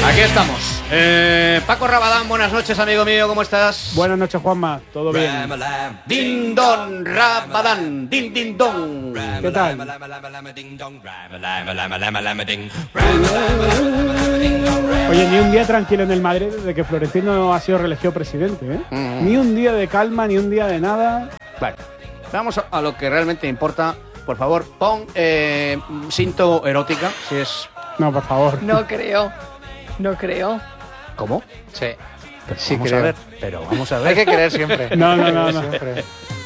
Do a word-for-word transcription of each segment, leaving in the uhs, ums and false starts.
Aquí estamos. Eh, Paco Rabadán, buenas noches, amigo mío, ¿cómo estás? Buenas noches, Juanma, ¿todo bien? Din don Rabadán, din din don. ¿Qué tal? Oye, ni un día tranquilo en el Madrid desde que Florentino ha sido reelegido presidente, ¿eh? Mm. Ni un día de calma, ni un día de nada. Vale, vamos a lo que realmente importa. Por favor, pon eh, cinto erótica, si es... No, por favor. No creo, no creo. ¿Cómo? Sí. Pero sí, vamos creo. a ver, pero vamos a ver. Hay que creer siempre. No, no, no, no. Siempre.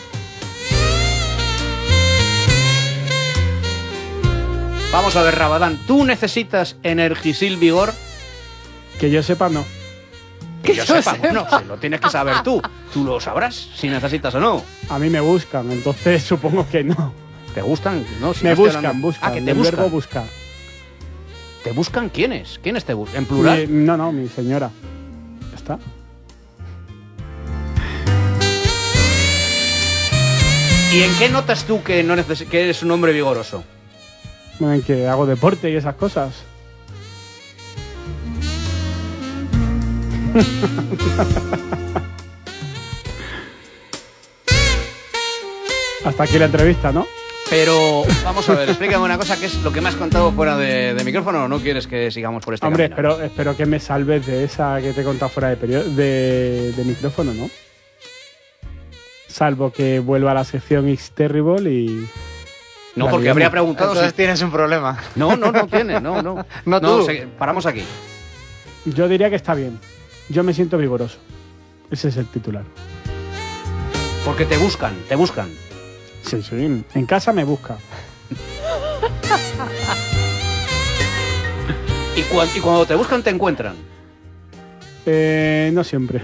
Vamos a ver, Rabadán, ¿tú necesitas Energisil Vigor? Que yo sepa, no. Que yo sepa, no, si lo tienes que saber tú. Tú lo sabrás si necesitas o no. A mí me buscan, entonces supongo que no. ¿Te gustan? No, si me no estoy buscan, hablando... buscan. Ah, que te el buscan. verbo buscar. ¿Te buscan quiénes? ¿Quiénes te buscan? ¿En plural? Mi, no, no, mi señora. Ya está. ¿Y en qué notas tú que, no neces que eres un hombre vigoroso? Bueno, en que hago deporte y esas cosas. Hasta aquí la entrevista, ¿no? Pero, vamos a ver, explícame una cosa, ¿qué es lo que me has contado fuera de, de micrófono o no quieres que sigamos por este Hombre, camino? espero, espero que me salves de esa que te he contado fuera de, perio- de, de micrófono, ¿no? Salvo que vuelva a la sección It's Terrible y... No, la porque liamos. habría preguntado Entonces si... tienes un problema. No, no, no tiene, no, no. No tú. se- paramos aquí. Yo diría que está bien. Yo me siento vigoroso. Ese es el titular. Porque te buscan, te buscan. Sí, sí. En casa me busca. Y, cua- y cuando te buscan te encuentran. Eh, no siempre.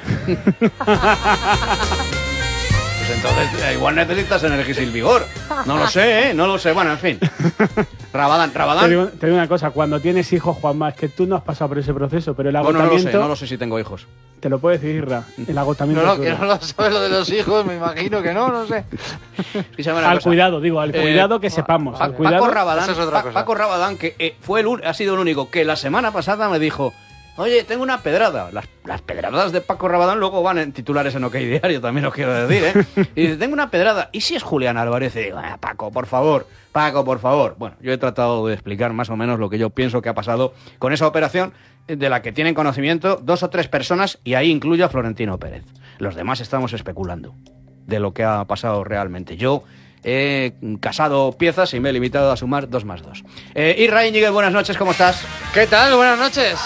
Pues entonces eh, igual necesitas Energisil Vigor. No lo sé, ¿eh? No lo sé. Bueno, en fin. Rabadán, Te Rabadán. digo, te digo una cosa. Cuando tienes hijos, Juanma, es que tú no has pasado por ese proceso, pero el Bueno, no lo agotamiento... sé, no lo sé si tengo hijos. Te lo puede decir, Ra. El agotamiento... No, es no, que duro. no lo sabes lo de los hijos, me imagino que no, no sé. Escúchame una Al cosa. cuidado, digo, al Eh, cuidado que sepamos. Pa- Al cuidado... Paco Rabadán, Eso es otra Pa- cosa. Paco Rabadán, que eh, fue el un- ha sido el único que la semana pasada me dijo: oye, tengo una pedrada. Las, las pedradas de Paco Rabadán luego van en titulares en OK Diario, también lo quiero decir, ¿eh? Y dice, tengo una pedrada. ¿Y si es Julián Álvarez? Y digo, ah, Paco, por favor, Paco, por favor. Bueno, yo he tratado de explicar más o menos lo que yo pienso que ha pasado con esa operación, de la que tienen conocimiento dos o tres personas, y ahí incluyo a Florentino Pérez. Los demás estamos especulando de lo que ha pasado realmente. Yo he casado piezas y me he limitado a sumar dos más dos. Eh, Isra Íñiguez, buenas noches, ¿cómo estás? ¿Qué tal? Buenas noches.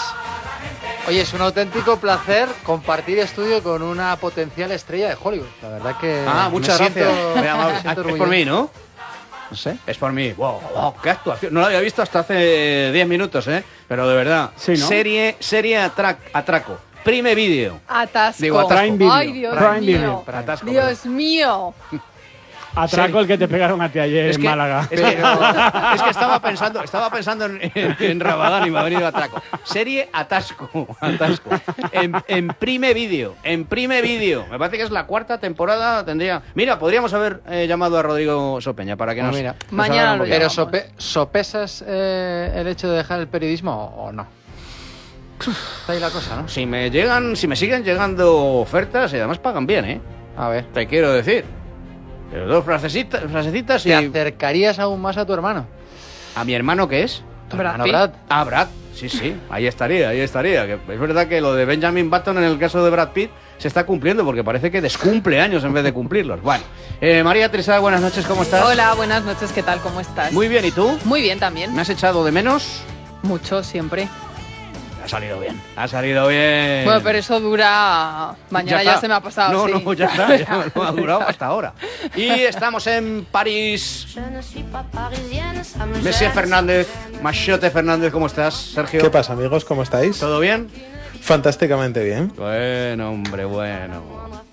Oye, es un auténtico placer compartir estudio con una potencial estrella de Hollywood. La verdad que... Ah, muchas me gracias. siento- Muy amable. me siento Ah, es por orgulloso. mí, ¿no? No sé. Es por mí. Wow, wow, qué actuación. No lo había visto hasta hace diez minutos, ¿eh? Pero de verdad. Sí, ¿no? Serie, serie atrac- atraco. Prime Video. Atasco. Digo, atasco. Prime Video. Ay, Dios Prime mío. Video. Atasco, Dios mío. Atraco el que te pegaron a ti ayer Es en que, Málaga. es, que, es que estaba pensando, estaba pensando en, en, en Rabadán y me ha venido atraco. Serie Atasco, Atasco. En, en Prime Video, en Prime Video. Me parece que es la cuarta temporada, tendría... Mira, podríamos haber eh, llamado a Rodrigo Sopeña para que Pues nos... mira, nos mañana hablara un lo poquito. Pero llamamos. sope- ¿sopesas eh, el hecho de dejar el periodismo o no? Está ahí la cosa, ¿no? Si me llegan, si me siguen llegando ofertas y además pagan bien, ¿eh? A ver. Te quiero decir. Pero dos frasecitas, frasecitas y... ¿Te acercarías aún más a tu hermano? ¿A mi hermano qué es? ¿Tu Brad hermano Pitt. Brad? Ah, Brad. Sí, sí, ahí estaría, ahí estaría. Que es verdad que lo de Benjamin Button en el caso de Brad Pitt se está cumpliendo porque parece que descumple años en vez de cumplirlos. Bueno, eh, María Teresa, buenas noches, ¿cómo estás? Hola, buenas noches, ¿qué tal? ¿Cómo estás? Muy bien, ¿y tú? Muy bien también. ¿Me has echado de menos? Mucho, siempre. Ha salido bien. Ha salido bien. Bueno, pero eso dura... Mañana ya, está. se me ha pasado, No, sí. no, ya está, ya no ha durado hasta ahora. Y estamos en París. Messi Fernández, Machote Fernández, ¿cómo estás, Sergio? ¿Qué pasa, amigos? ¿Cómo estáis? ¿Todo bien? Fantásticamente bien. Bueno, hombre, bueno.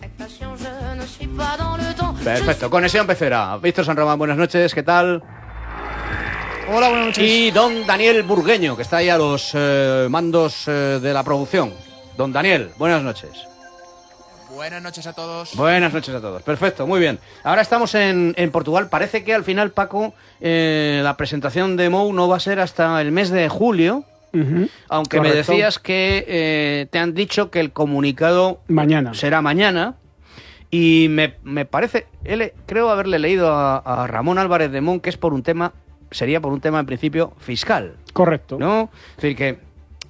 Perfecto, conexión pecera. Víctor San Román, buenas noches, ¿qué tal? Hola, buenas noches. Y don Daniel Burgueño, que está ahí a los eh, mandos eh, de la producción. Don Daniel, buenas noches. Buenas noches a todos. Buenas noches a todos. Perfecto, muy bien. Ahora estamos en, en Portugal. Parece que al final, Paco, eh, la presentación de Mou no va a ser hasta el mes de julio. Ujú. Aunque Correcto. me decías que eh, te han dicho que el comunicado Mañana. será mañana. Y me, me parece, él, creo haberle leído a, a Ramón Álvarez de Mon que es por un tema, sería por un tema en principio fiscal, Correcto. ¿no? Es decir, que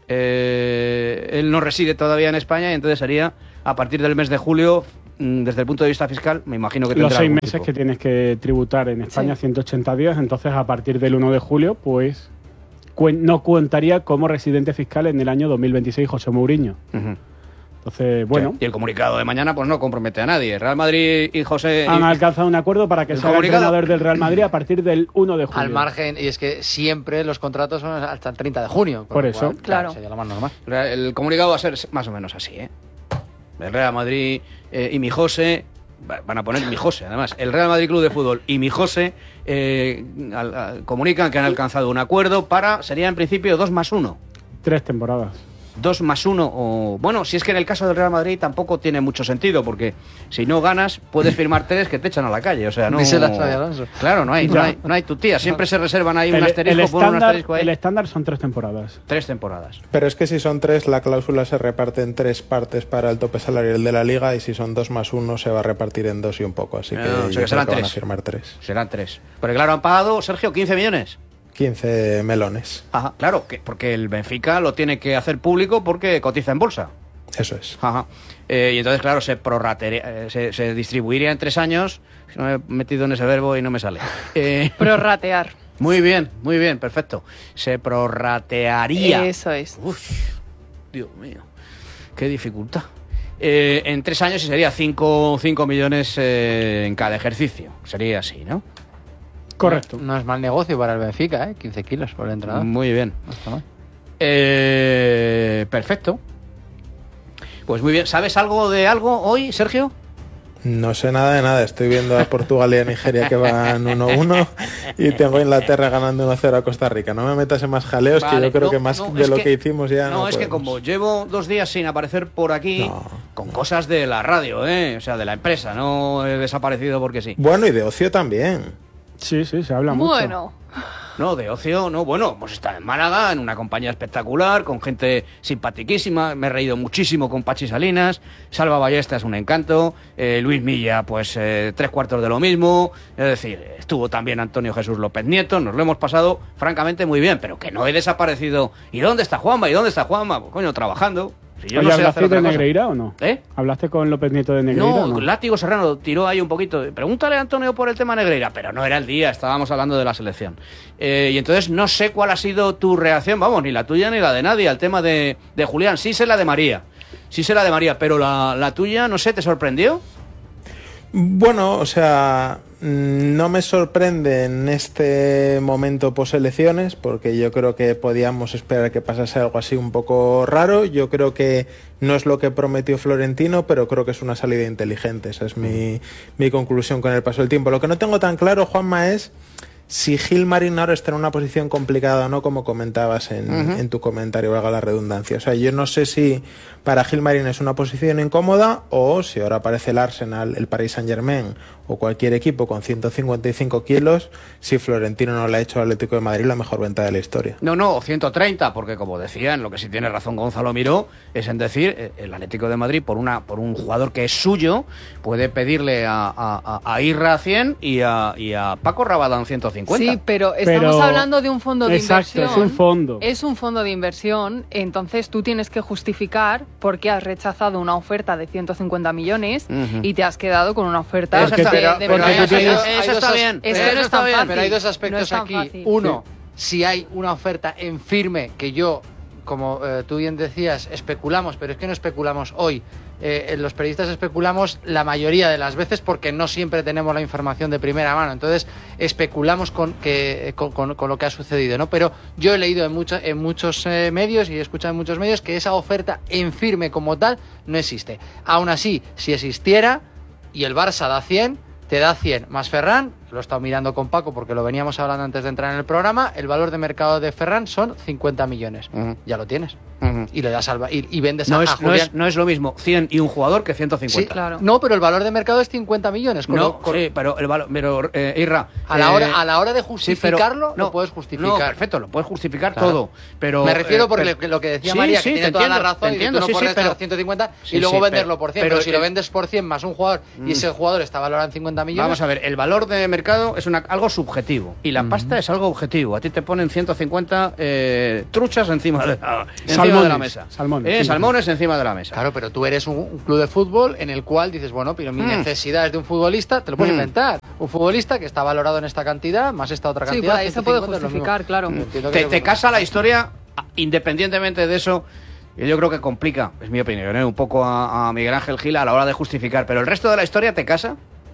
eh, él no reside todavía en España y entonces sería a partir del mes de julio, mm, desde el punto de vista fiscal, me imagino que tendrá Los seis algún meses tipo. que tienes que tributar en España, Sí. ciento ochenta días, entonces a partir del uno de julio, pues cuen- no contaría como residente fiscal en el año dos mil veintiséis José Mourinho. Ujú. Entonces, bueno, Sí. Y el comunicado de mañana pues no compromete a nadie. Real Madrid y José... han y- alcanzado un acuerdo para que el sea comunicado- entrenador del Real Madrid a partir del uno de julio. Al margen, y es que siempre los contratos son hasta el treinta de junio. con Por lo eso. cual, Claro. Sería lo más normal. El comunicado va a ser más o menos así, ¿eh? El Real Madrid eh, y mi José, va- van a poner mi José, además. El Real Madrid Club de Fútbol y mi José eh, al- al- comunican que han alcanzado un acuerdo para, sería en principio dos más uno. Tres temporadas. Dos más uno, o bueno, si es que en el caso del Real Madrid tampoco tiene mucho sentido, porque si no ganas, puedes firmar tres que te echan a la calle, o sea, no... Díselo a Xabi Alonso. Claro, no hay, no Ya. hay, no hay tu tía, siempre se reservan ahí un El, asterisco el por un estándar, asterisco ahí. el estándar son tres temporadas. Tres temporadas. Pero es que si son tres, la cláusula se reparte en tres partes para el tope salarial de la liga y si son dos más uno se va a repartir en dos y un poco. Así que, Ah, o sea yo que creo serán que van a tres. firmar tres. Serán tres. Porque claro, han pagado, Sergio, quince millones. quince melones. Ajá, claro, que, porque el Benfica lo tiene que hacer público porque cotiza en bolsa. Eso es. Ajá. Eh, y entonces, claro, se prorratería, eh, se, se distribuiría en tres años. No me he metido en ese verbo y no me sale. Eh, Prorratear. muy bien, muy bien, perfecto. Se prorratearía. Eso es. Uf, Dios mío, qué dificultad. Eh, en tres años y sería cinco millones eh, en cada ejercicio. Sería así, ¿no? Correcto. No es mal negocio para el Benfica, ¿eh? quince kilos por el entrenador. Muy bien. No está mal. Eh, perfecto. Pues muy bien. ¿Sabes algo de algo hoy, Sergio? No sé nada de nada. Estoy viendo a Portugal y a Nigeria que van uno uno y tengo a Inglaterra ganando uno cero a Costa Rica. No me metas en más jaleos, que Vale, yo creo no, que más no, de es lo que- que, hicimos ya no No, es que podemos. como llevo dos días sin aparecer por aquí, No. con cosas de la radio, ¿eh? O sea, de la empresa, no he desaparecido porque sí. Bueno, y de ocio también. Sí, sí, se habla mucho. Bueno, No, de ocio, no. Bueno, hemos estado en Málaga, en una compañía espectacular, con gente simpatiquísima. Me he reído muchísimo con Pachi Salinas. Salva Ballesta es un encanto. eh, Luis Milla, pues eh, tres cuartos de lo mismo. Es decir, estuvo también Antonio Jesús López Nieto. Nos lo hemos pasado, francamente, muy bien. Pero que no he desaparecido. ¿Y dónde está Juanma? ¿Y dónde está Juanma? Pues, coño, trabajando. Si yo Oye, no sé ¿hablaste hacer otra de cosa. Negreira o no? ¿Eh? ¿Hablaste con López Nieto de Negreira No, o no? Látigo Serrano tiró ahí un poquito. Pregúntale a Antonio por el tema Negreira, pero no era el día, estábamos hablando de la selección. Eh, y entonces no sé cuál ha sido tu reacción, vamos, ni la tuya ni la de nadie, al tema de, de Julián. Sí sé la de María, sí sé la de María, pero la, la tuya, no sé, ¿te sorprendió? Bueno, o sea, mm, no me sorprende en este momento poselecciones, porque yo creo que podíamos esperar que pasase algo así un poco raro. Yo creo que no es lo que prometió Florentino, pero creo que es una salida inteligente. Esa es mi, mi conclusión con el paso del tiempo. Lo que no tengo tan claro, Juanma, es si Gil Marín ahora está en una posición complicada o no, como comentabas en, Ujú. en tu comentario, valga la redundancia. O sea, yo no sé si para Gil Marín es una posición incómoda o si ahora aparece el Arsenal, el Paris Saint-Germain o cualquier equipo con ciento cincuenta y cinco kilos, si Florentino no le ha hecho al Atlético de Madrid la mejor venta de la historia. No, no, ciento treinta, porque como decía, en lo que sí tiene razón Gonzalo Miró, es en decir, eh, el Atlético de Madrid, por una por un jugador que es suyo, puede pedirle a, a, a- a Irra cien y a, y a Paco Rabadán ciento cincuenta. sí, pero estamos Pero- hablando de un fondo de Exacto, inversión. es un fondo. Es un fondo de inversión, entonces tú tienes que justificar por qué has rechazado una oferta de ciento cincuenta millones Ujú. y te has quedado con una oferta Eso de, está- de pero- pero verdad. eso- tú tienes- eso hay está dos bien. Es que eso no es está tan bien. fácil. Pero hay dos No aspectos es tan aquí. fácil. Uno, si hay una oferta en firme que yo, como eh, tú bien decías, especulamos, pero es que no especulamos hoy. Eh, los periodistas especulamos la mayoría de las veces porque no siempre tenemos la información de primera mano. Entonces especulamos con, que, con, con- con lo que ha sucedido, ¿no? Pero yo he leído en, mucho- en muchos eh, medios y he escuchado en muchos medios que esa oferta en firme como tal no existe. Aún así, si existiera y el Barça da cien, te da cien más Ferran lo he estado mirando con Paco porque lo veníamos hablando antes de entrar en el programa, el valor de mercado de Ferran son cincuenta millones. Uh-huh. Ya lo tienes. Uh-huh. Y le das al, y, y vendes no a, es, a Julián. No es, no es lo mismo cien y un jugador que ciento cincuenta. Sí, claro. No, pero el valor de mercado es cincuenta millones. Con no, lo, con... sí, pero el valor, pero eh, Irra, a la eh, hora a la hora de justificarlo, sí, pero, no, lo puedes justificar. No, perfecto, lo puedes justificar claro. todo, pero me refiero eh, porque pero, lo que decía sí, María, sí, que tiene te toda entiendo, la razón, te entiendo, y tú no sí, puedes sí, pero, ciento cincuenta sí, y luego sí, venderlo pero, por cien, pero, pero si eh, lo vendes por cien más un jugador mm, y ese jugador está valorado en cincuenta millones. Vamos a ver, el valor de mercado es una, algo subjetivo y la mm. pasta es algo objetivo. A ti te ponen ciento cincuenta eh, truchas encima de la, encima de la mesa. Salmones. Eh, salmones encima de la mesa. Claro, pero tú eres un, un club de fútbol en el cual dices, bueno, pero mi mm. necesidad es de un futbolista, te lo puedes mm. inventar. Un futbolista que está valorado en esta cantidad, más esta otra cantidad. Sí, por ahí se puede justificar, claro. Mm. Te, te casa la historia, independientemente de eso. Yo creo que complica, es mi opinión, ¿eh? un poco a, a Miguel Ángel Gil a la hora de justificar. Pero el resto de la historia te casa.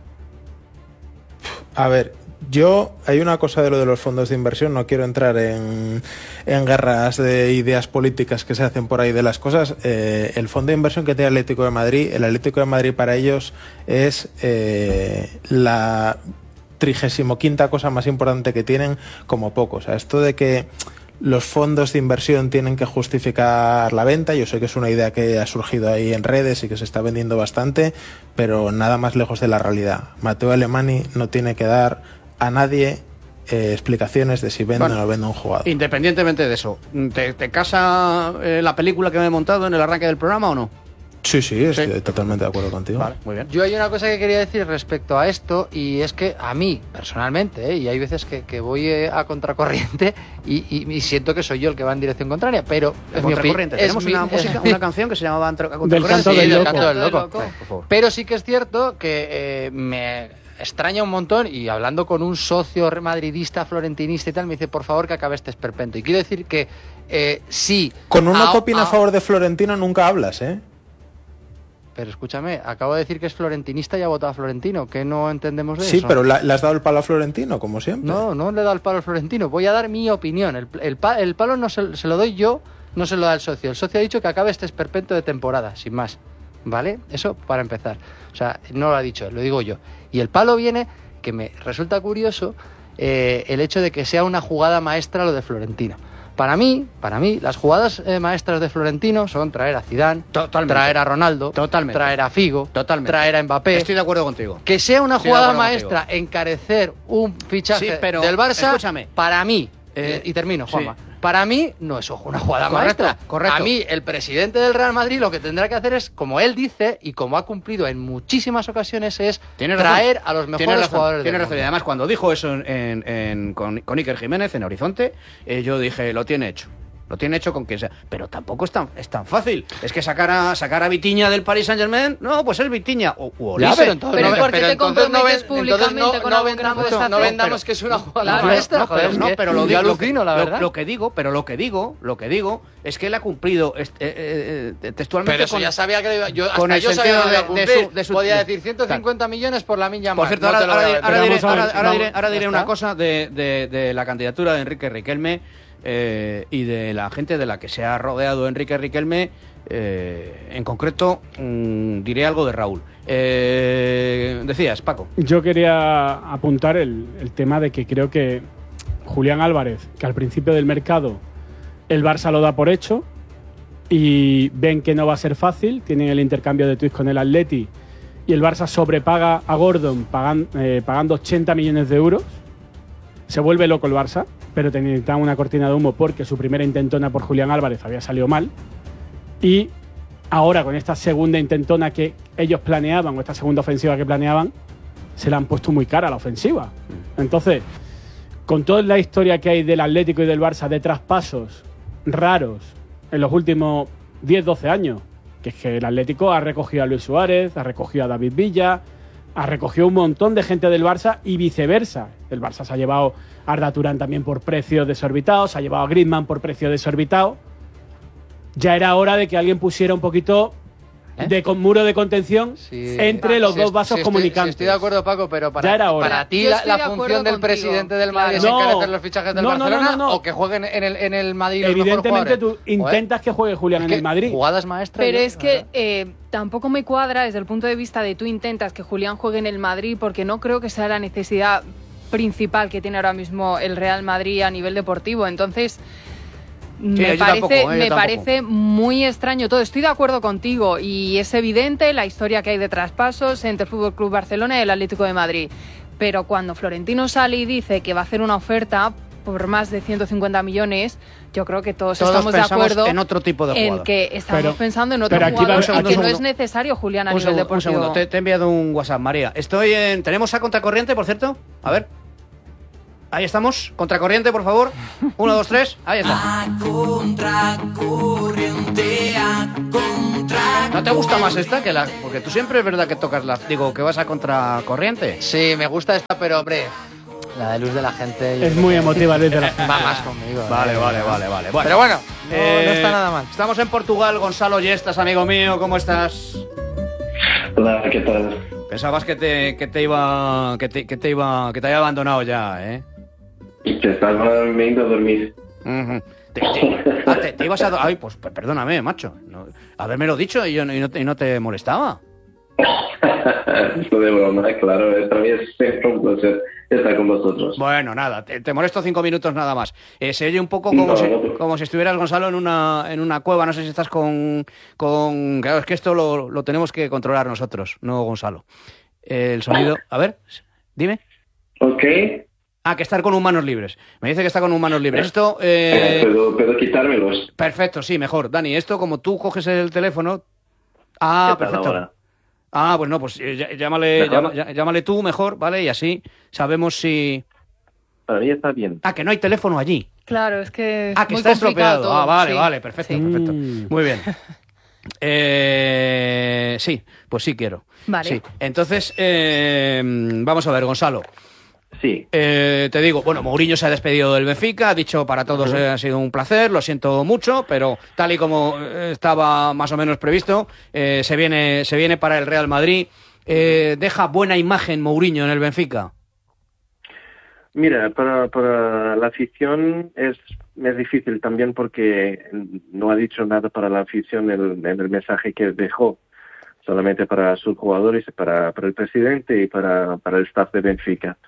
A ver, yo, hay una cosa de lo de los fondos de inversión, no quiero entrar en, en guerras de ideas políticas que se hacen por ahí de las cosas. Eh, el fondo de inversión que tiene el Atlético de Madrid, el Atlético de Madrid para ellos es eh, la trigésimo quinta cosa más importante que tienen, como poco. O sea, esto de que los fondos de inversión tienen que justificar la venta, yo sé que es una idea que ha surgido ahí en redes y que se está vendiendo bastante, pero nada más lejos de la realidad. Matteo Alemany no tiene que dar a nadie eh, explicaciones de si vende bueno, o no vende un jugador. Independientemente de eso, ¿te, te casa eh, la película que me he montado en el arranque del programa o no? Sí, sí, estoy sí. totalmente de acuerdo contigo. Vale, muy bien. Yo hay una cosa que quería decir respecto a esto, y es que a mí, personalmente, ¿eh? y hay veces que, que voy eh, a contracorriente y, y, y siento que soy yo el que va en dirección contraria, pero es mi opinión. Tenemos mi, una música, una canción que se llamaba Del canto sí, del, del loco. canto del loco. loco. Vale, pero sí que es cierto que eh, me extraña un montón, y hablando con un socio madridista, florentinista y tal, me dice, por favor, que acabe este esperpento. Y quiero decir que eh, sí... Con uno a, que opina a, a favor de Florentino nunca hablas, ¿eh? Pero escúchame, acabo de decir que es florentinista y ha votado a Florentino, ¿qué no entendemos de sí, eso? Sí, pero la, le has dado el palo a Florentino, como siempre. No, no le he dado el palo a Florentino, voy a dar mi opinión. El, el, el palo no se, se lo doy yo, no se lo da el socio. El socio ha dicho que acabe este esperpento de temporada, sin más. ¿Vale? Eso para empezar. O sea, no lo ha dicho, lo digo yo. Y el palo viene, que me resulta curioso, eh, el hecho de que sea una jugada maestra lo de Florentino. Para mí, para mí, las jugadas eh, maestras de Florentino son traer a Zidane, Totalmente. traer a Ronaldo, Totalmente. traer a Figo, Totalmente. traer a Mbappé. Estoy de acuerdo contigo. Que sea una Estoy jugada maestra contigo. Encarecer un fichaje sí, pero, del Barça, escúchame. Para mí, eh, y termino, Juanma, sí. Para mí no es una jugada correcto, maestra. Correcto. A mí, el presidente del Real Madrid lo que tendrá que hacer es, como él dice, y como ha cumplido en muchísimas ocasiones, es ¿Tienes traer razón? a los mejores ¿Tienes jugadores Tienes del razón. mundo. Y además, cuando dijo eso en, en, en, con, con Iker Jiménez en Horizonte, eh, yo dije, lo tiene hecho. Lo tiene hecho con quien sea. Pero tampoco es tan, es tan fácil. Es que sacar a sacar a Vitinha del Paris Saint-Germain, no, pues es Vitinha. O, o ya, pero entonces, pero no, ¿por qué te comprometes no, públicamente no, con no, algo vendamos, que no puedes no hacer? vendamos que es una jugada claro, maestra, no, joder, pero, es no, que pero lo, yo digo, alucino, la lo, verdad. Lo que digo, pero lo que digo, lo que digo es que él ha cumplido eh, eh, eh, textualmente. Pero eso con, ya sabía que lo iba, yo, con hasta el yo sabía que lo iba a de, cumplir. de su, de su, podía de, decir ciento cincuenta claro. millones por la Minya Por cierto, no ahora, ahora, ahora, diré, ahora, ver, ahora diré, ahora diré ¿Ya una está? cosa de, de, de la candidatura de Enrique Riquelme eh, y de la gente de la que se ha rodeado Enrique Riquelme. Eh, en concreto, mmm, diré algo de Raúl. Eh, decías, Paco. Yo quería apuntar el, el tema de que creo que Julián Álvarez, que al principio del mercado el Barça lo da por hecho y ven que no va a ser fácil, tienen el intercambio de tuits con el Atleti y el Barça sobrepaga a Gordon pagan, eh, pagando ochenta millones de euros. Se vuelve loco el Barça, pero necesitaba una cortina de humo porque su primera intentona por Julián Álvarez había salido mal. Y ahora con esta segunda intentona que ellos planeaban, o esta segunda ofensiva que planeaban, se la han puesto muy cara a la ofensiva. Entonces, con toda la historia que hay del Atlético y del Barça de traspasos raros en los últimos diez doce años, que es que el Atlético ha recogido a Luis Suárez, ha recogido a David Villa, ha recogido un montón de gente del Barça y viceversa. El Barça se ha llevado a Arda Turán también por precios desorbitados, se ha llevado a Griezmann por precios desorbitados. Ya era hora de que alguien pusiera un poquito ¿Eh? de con muro de contención sí. entre los sí, dos vasos sí, Sí estoy, comunicantes. sí, estoy de acuerdo, Paco, pero para, ya era hora. para ti la, la función del contigo. presidente del Madrid Claro. es no, encarecer los fichajes del no, Barcelona no, no, no, no. o que jueguen en el, en el Madrid los Evidentemente tú Joder. intentas que juegue Julián es en que el Madrid. Jugadas maestras. Pero yo, es que eh, tampoco me cuadra desde el punto de vista de tú intentas que Julián juegue en el Madrid porque no creo que sea la necesidad principal que tiene ahora mismo el Real Madrid a nivel deportivo. Entonces, Sí, me, yo parece, tampoco, eh, me yo parece muy extraño todo. Estoy de acuerdo contigo y es evidente la historia que hay de traspasos entre el Fútbol Club Barcelona y el Atlético de Madrid. Pero cuando Florentino sale y dice que va a hacer una oferta por más de ciento cincuenta millones, yo creo que todos, Todos estamos de pensamos acuerdo en otro tipo de jugador. en que estamos Pero- pensando en otro pero aquí jugador va- y que un no segundo. es necesario, Julián, a Un nivel segundo, un deportivo. segundo. Te, te he enviado un WhatsApp, María. Estoy en... ¿Tenemos a Contracorriente, por cierto? A ver. Ahí estamos. Contracorriente, por favor. Uno, dos, tres. Ahí está. A contracorriente, a contracorriente. ¿No te gusta más esta que la...? Porque tú siempre es verdad que tocas la... Digo, que vas a Contracorriente. Sí, me gusta esta, pero hombre, la de luz de la gente. yo Es creo muy que emotiva desde la Va más conmigo. Vale, eh. vale, vale, vale. Bueno. Pero bueno, no, Eh, no está nada mal. Estamos en Portugal, Gonzalo Yestas, amigo mío. ¿Cómo estás? Hola, ¿qué tal? Pensabas que te, que te iba... Que te, que te iba... Que te había abandonado ya, ¿eh? Te estaba viendo a dormir. Ujú. Te, te- ah, te- te ibas a... do- Ay, pues pues perdóname, macho. No, haberme lo dicho y, yo, y, no te, y no te molestaba. Esto de broma, claro. Esta vez es siempre un placer estar con vosotros. Bueno, nada, te, te molesto cinco minutos nada más. Eh, se oye un poco como, No, si, no te- como si estuvieras, Gonzalo, en una, en una cueva. No sé si estás con... con... Claro, es que esto lo, lo tenemos que controlar nosotros, no Gonzalo. Eh, el sonido... A ver, dime. Ok. Ah, que estar con humanos libres. Me dice que está con humanos libres. Esto... eh, ¿Puedo, puedo quitármelos? Perfecto, sí, mejor. Dani, esto como tú coges el teléfono... Ah, ¿Qué tal perfecto. ahora? Ah, pues no, pues eh, llá- llámale, ¿Mejor? llama- llá- llámale tú mejor, ¿vale? Y así sabemos si... Para mí está bien. Ah, que no hay teléfono allí. Claro, es que es Ah, que muy está complicado estropeado. todo, Ah, vale, sí. vale, perfecto, Sí. perfecto. Mm. Muy bien. Eh, sí, pues sí quiero. Vale. Sí. Entonces, eh, vamos a ver, Gonzalo. Sí. Eh, te digo, bueno, Mourinho se ha despedido del Benfica, ha dicho para todos eh, ha sido un placer, lo siento mucho, pero tal y como eh, estaba más o menos previsto, eh, se viene, se viene para el Real Madrid. Eh, ¿Deja buena imagen Mourinho en el Benfica? Mira, para, para la afición es, es difícil también porque no ha dicho nada para la afición en, en el mensaje que dejó, solamente para sus jugadores, para, para el presidente y para, para el staff de Benfica.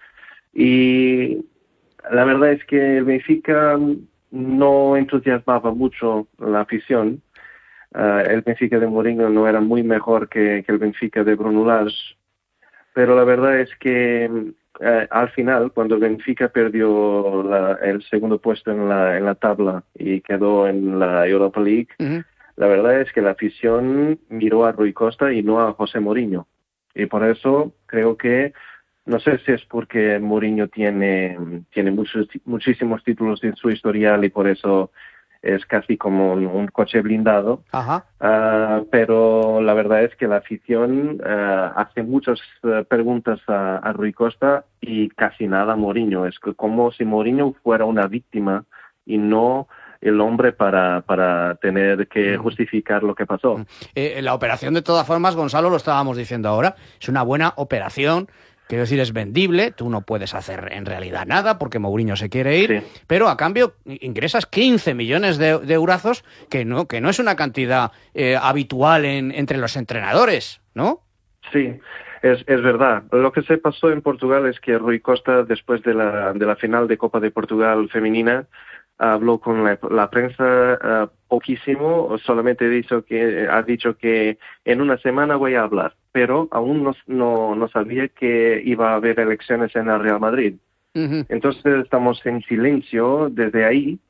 Y la verdad es que el Benfica no entusiasmaba mucho la afición. Uh, el Benfica de Mourinho no era muy mejor que, que el Benfica de Bruno Lage, pero la verdad es que uh, al final, cuando el Benfica perdió la, el segundo puesto en la, en la tabla y quedó en la Europa League, Uh-huh. la verdad es que la afición miró a Rui Costa y no a José Mourinho. Y por eso creo que, no sé si es porque Mourinho tiene, tiene muchos, muchísimos títulos en su historial y por eso es casi como un, un coche blindado, Ajá. uh, pero la verdad es que la afición uh, hace muchas uh, preguntas a, a Rui Costa y casi nada a Mourinho. Es que como si Mourinho fuera una víctima y no el hombre para, para tener que justificar lo que pasó. Eh, la operación, de todas formas, Gonzalo, lo estábamos diciendo ahora, es una buena operación. Quiero decir, es vendible, tú no puedes hacer en realidad nada porque Mourinho se quiere ir, Sí. pero a cambio ingresas quince millones de, de eurazos, que no, que no es una cantidad eh, habitual en, entre los entrenadores, ¿no? Sí, es, es verdad. Lo que se pasó en Portugal es que Rui Costa, después de la, de la final de Copa de Portugal femenina, habló con la, la prensa uh, poquísimo, solamente dicho que, ha dicho que en una semana voy a hablar, pero aún no, no, no sabía que iba a haber elecciones en el Real Madrid. Uh-huh. Entonces estamos en silencio desde ahí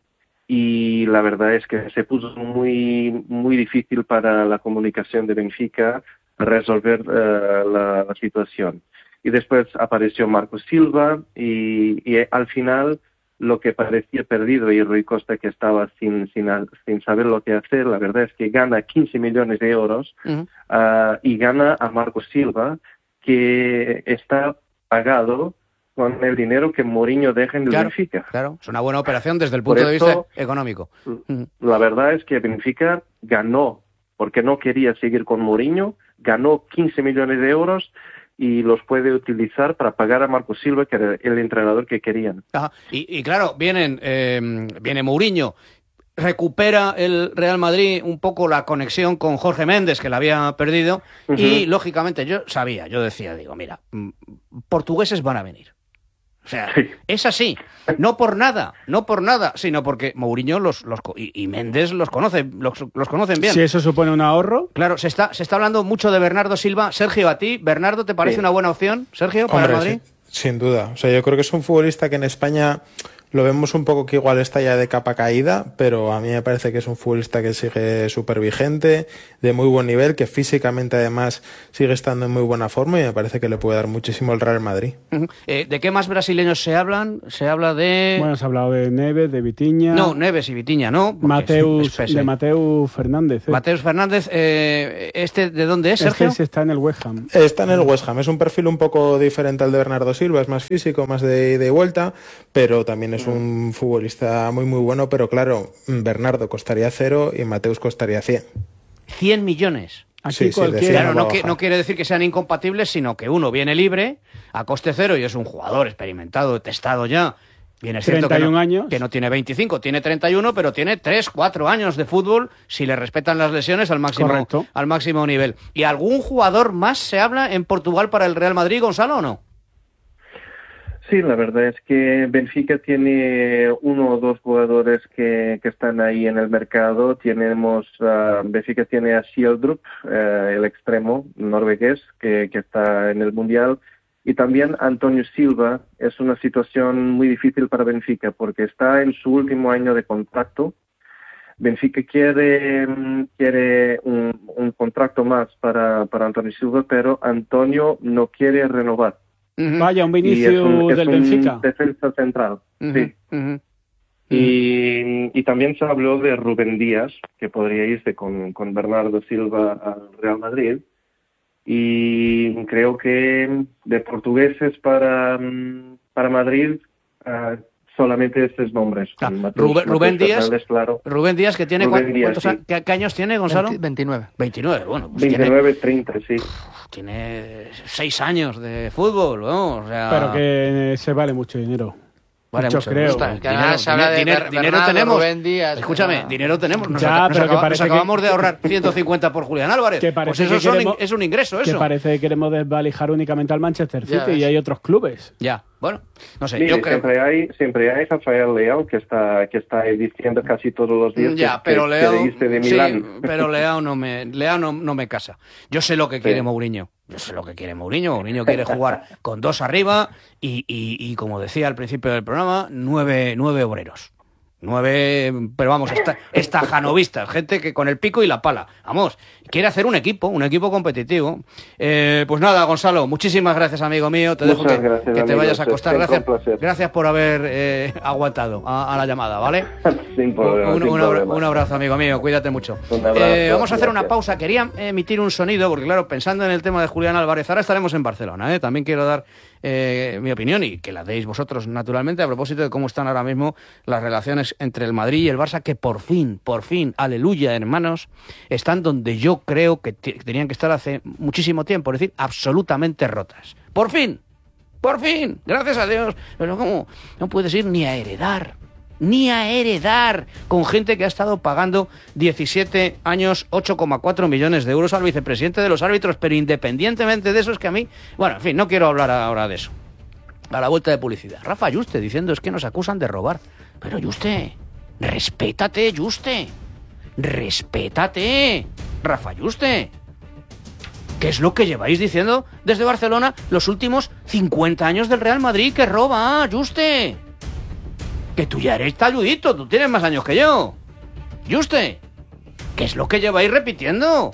y la verdad es que se puso muy, muy difícil para la comunicación de Benfica resolver uh, la, la situación. Y después apareció Marco Silva y, y al final lo que parecía perdido y Rui Costa que estaba sin, sin, sin saber lo que hacer, la verdad es que gana quince millones de euros Uh-huh. uh, y gana a Marco Silva que está pagado con el dinero que Mourinho deja en el Claro, Benfica. claro, es una buena operación desde el Por punto de eso- vista económico. Uh-huh. La verdad es que Benfica ganó porque no quería seguir con Mourinho, ganó quince millones de euros y los puede utilizar para pagar a Marco Silva, que era el entrenador que querían. Ajá. Y, y claro, vienen, eh, viene Mourinho, recupera el Real Madrid un poco la conexión con Jorge Méndez, que la había perdido, y Ujú. lógicamente yo sabía, yo decía, digo, mira, mm, portugueses van a venir. O sea, Sí. es así. No por nada, no por nada, sino porque Mourinho los, los co- y, y Méndez los conoce, los, los conocen bien. Si eso supone un ahorro, Claro, se está, se está hablando mucho de Bernardo Silva. Sergio, ¿a ti, Bernardo, te parece Sí. una buena opción, Sergio, para el Hombre, Madrid? sí, sin duda. O sea, yo creo que es un futbolista que en España lo vemos un poco que igual está ya de capa caída, pero a mí me parece que es un futbolista que sigue súper vigente, de muy buen nivel, que físicamente además sigue estando en muy buena forma y me parece que le puede dar muchísimo el Real Madrid. Ujú. Eh, ¿De qué más brasileños se hablan? Se habla de... bueno, se ha hablado de Neves, de Vitinha, no, Neves y Vitiña, ¿no? Porque Mateus, es- es pese. de Mateus Fernández. ¿eh? Mateus Fernández, eh, ¿este de dónde es, Sergio? Este está en el West Ham. Está en el West Ham, es un perfil un poco diferente al de Bernardo Silva, es más físico, más de ida y vuelta, pero también es un futbolista muy muy bueno, pero claro, Bernardo costaría cero y Mateus costaría cien. cien millones. Aquí Sí, sí, cualquiera. decía- Claro, va a no, que- bajar. no quiere decir que sean incompatibles, sino que uno viene libre, a coste cero, y es un jugador experimentado, testado ya. Bien, es cierto que treinta y un no, años. que no tiene veinticinco, tiene treinta y uno, pero tiene tres, cuatro años de fútbol si le respetan las lesiones al máximo, Correcto. al máximo nivel. ¿Y algún jugador más se habla en Portugal para el Real Madrid, Gonzalo, o no? Sí, la verdad es que Benfica tiene uno o dos jugadores que, que están ahí en el mercado. Tenemos, ah, Benfica tiene a Sjeldrup, eh, el extremo noruegués, que, que está en el Mundial. Y también Antonio Silva. Es una situación muy difícil para Benfica porque está en su último año de contrato. Benfica quiere, mm, quiere un, un contrato más para, para Antonio Silva, pero Antonio no quiere renovar. Ujú, Vaya, un Y Vinicius es un, es del un Benfica. defensa central. ujú, Sí. ujú. Y, y también se habló de Rubén Díaz, que podría irse con, con Bernardo Silva al Real Madrid. Y creo que de portugueses para, mm, para Madrid, ah, solamente estos nombres. Ah, con Mateus- Rubén- Rubén Mateus Díaz. Fernández, claro. Rubén Díaz, que tiene Rubén cua- Díaz, ¿cuántos sí. a- qué, qué años tiene, Gonzalo? veinte veintinueve. veintinueve, bueno, pues tiene, veintinueve treinta, sí. tiene seis años de fútbol, ¿no? O sea, Pero que se vale mucho dinero. vale mucho mucho, creo. gusta. Que ahora se habla de dinero, Ber- dinero Bernardo, tenemos. Rubén Díaz, Escúchame, ah. dinero tenemos. Nos, Ya, aca- nos pero que acaba- parece nos acabamos que- de ahorrar ciento cincuenta por Julián Álvarez. Que parece Pues eso que son queremos- in- es un ingreso, Que eso. parece que queremos desvalijar únicamente al Manchester Ya City ves. y hay otros clubes. Ya, bueno, no sé, Mire, yo creo... siempre hay siempre hay Rafael Leao que está que está ahí diciendo casi todos los días Ya, que, pero que Leao, quiere irse de sí, Milán. pero Leao no me, Leao no, no me casa. Yo sé lo que quiere Sí. Mourinho. Yo sé lo que quiere Mourinho. Mourinho quiere jugar con dos arriba y, y, y como decía al principio del programa, nueve, nueve obreros. Nueve, pero vamos, esta, estajanovistas, gente que con el pico y la pala. Vamos, quiere hacer un equipo, un equipo competitivo. Eh, pues nada, Gonzalo, muchísimas gracias, amigo mío. Te dejo Muchas que, gracias, que te amigos. vayas a acostar. Siempre Gracias, un placer. gracias por haber eh, aguantado a, a la llamada, ¿vale? Sin problema, Un, sin un abra- problema. un abrazo, amigo mío, cuídate mucho. Un abrazo, Eh, vamos a hacer una gracias. pausa. Quería emitir un sonido, porque claro, pensando en el tema de Julián Álvarez, ahora estaremos en Barcelona, ¿eh? También quiero dar eh, mi opinión y que la deis vosotros, naturalmente, a propósito de cómo están ahora mismo las relaciones entre el Madrid y el Barça, que por fin, por fin, aleluya, hermanos, están donde yo creo que t- tenían que estar hace muchísimo tiempo, es decir, absolutamente rotas. ¡Por fin! ¡Por fin! ¡Gracias a Dios! Pero ¿cómo? No puedes ir ni a heredar. Ni a heredar con gente que ha estado pagando diecisiete años, ocho coma cuatro millones de euros al vicepresidente de los árbitros, pero independientemente de eso es que a mí... Bueno, en fin, no quiero hablar ahora de eso. A la vuelta de publicidad. Rafa Yuste diciendo es que nos acusan de robar. Pero Yuste, respétate, Yuste. Respétate, Rafa Yuste. ¿Qué es lo que lleváis diciendo desde Barcelona los últimos cincuenta años del Real Madrid? Que roba, Yuste. Que tú ya eres taludito, tú tienes más años que yo. Yuste, ¿qué es lo que lleváis repitiendo?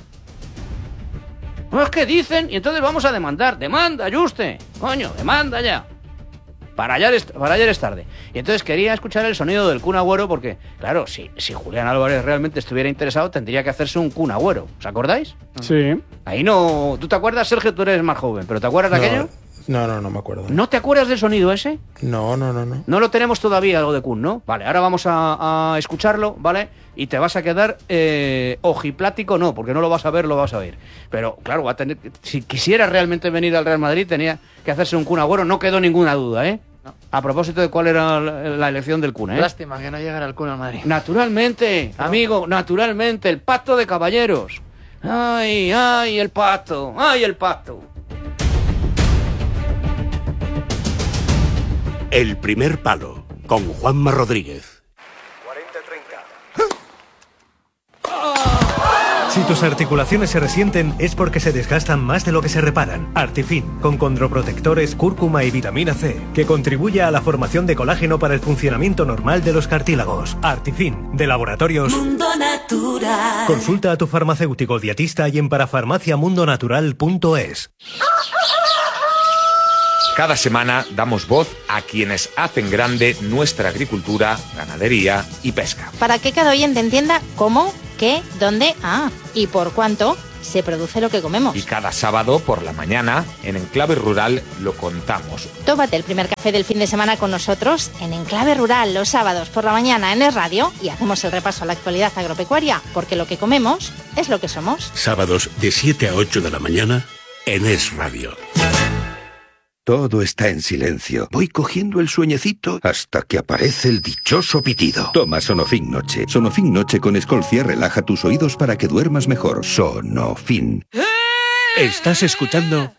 No es que dicen y entonces vamos a demandar. Demanda, Yuste. Coño, demanda ya. Para ayer, es, para ayer es tarde. Y entonces quería escuchar el sonido del Kun Agüero porque, claro, si, si Julián Álvarez realmente estuviera interesado, tendría que hacerse un Kun Agüero. ¿Os acordáis? Sí. Ahí no... ¿Tú te acuerdas, Sergio? Tú eres más joven, pero ¿te acuerdas de aquello? No, no, no me acuerdo. ¿No te acuerdas del sonido ese? No, no, no, no. No lo tenemos todavía, algo de Kun, ¿no? Vale, ahora vamos a, a escucharlo, ¿vale? Y te vas a quedar eh, ojiplático, no, porque no lo vas a ver, lo vas a oír. Pero, claro, va a tener, si quisiera realmente venir al Real Madrid, tenía que hacerse un Kun Agüero, no quedó ninguna duda, ¿eh? No. A propósito de cuál era la, la elección del Kun, ¿eh? Lástima que no llegara el Kun al Madrid. Naturalmente, amigo, naturalmente, el pacto de caballeros. Ay, ay, el pacto, ay, el pacto. El primer palo, con Juanma Rodríguez. cuarenta treinta. Si tus articulaciones se resienten es porque se desgastan más de lo que se reparan. Artifin, con condroprotectores, cúrcuma y vitamina C, que contribuye a la formación de colágeno para el funcionamiento normal de los cartílagos. Artifin, de Laboratorios Mundo Natural. Consulta a tu farmacéutico dietista y en parafarmacia mundo natural punto es. Cada semana damos voz a quienes hacen grande nuestra agricultura, ganadería y pesca. Para que cada oyente entienda cómo, qué, dónde, ah, y por cuánto se produce lo que comemos. Y cada sábado por la mañana, en Enclave Rural, lo contamos. Tómate el primer café del fin de semana con nosotros en Enclave Rural los sábados por la mañana en Es Radio y hacemos el repaso a la actualidad agropecuaria, porque lo que comemos es lo que somos. Sábados de siete a ocho de la mañana en Es Radio. Todo está en silencio. Voy cogiendo el sueñecito hasta que aparece el dichoso pitido. Toma Sonofin Noche. Sonofin Noche con Escolcia relaja tus oídos para que duermas mejor. Sonofin. Estás escuchando